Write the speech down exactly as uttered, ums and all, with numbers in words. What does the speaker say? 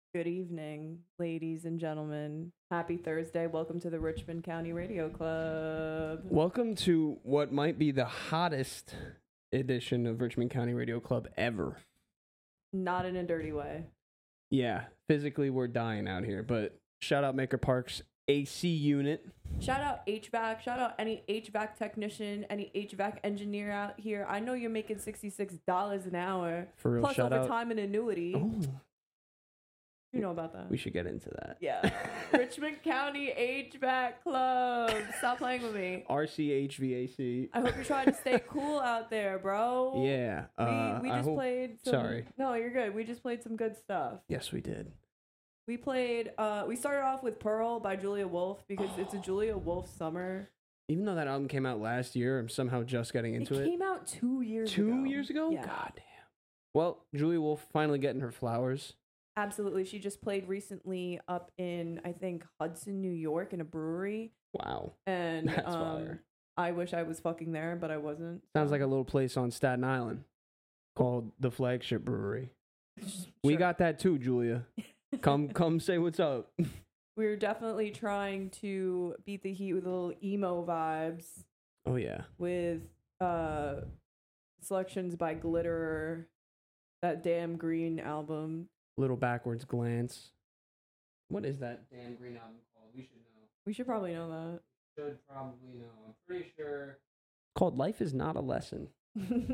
Good evening, ladies and gentlemen. Happy Thursday. Welcome to the Richmond County Radio Club. Welcome to what might be the hottest edition of Richmond County Radio Club ever. Not in a dirty way. Yeah, physically we're dying out here, but shout out Maker Park's A C unit. Shout out H V A C. Shout out any H V A C technician, any H V A C engineer out here. I know you're making sixty-six dollars an hour. For real, plus shout out. overtime and annuity. Oh, You know about that. we should get into that. Yeah. Richmond County H V A C Club. Stop playing with me. R C H V A C. I hope you're trying to stay cool out there, bro. Yeah. Uh, we we I just hope- played some, Sorry. No, you're good. We just played some good stuff. Yes, we did. We played, uh, we started off with Pearl by Julia Wolf because it's a Julia Wolf summer. Even though that album came out last year, I'm somehow just getting into it. it. came out two years Two ago. years ago? Yeah. God damn. Well, Julia Wolf finally getting her flowers. Absolutely. She just played recently up in, I think, Hudson, New York in a brewery. Wow. And That's um, fire. I wish I was fucking there, but I wasn't. Sounds like a little place on Staten Island called the Flagship Brewery. We Sure. got that too, Julia. Come, come, say what's up. We're definitely trying to beat the heat with a little emo vibes Oh yeah, with uh, selections by Glitter, that Damn Green album. little backwards glance. What is that damn green album called? We should know. We should probably know that. Should probably know. I'm pretty sure. Called Life Is Not a Lesson.